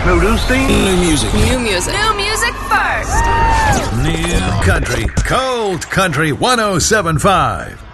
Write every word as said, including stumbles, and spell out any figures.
Producing New music. New music. New music first. New Country, Cold Country one oh seven point five.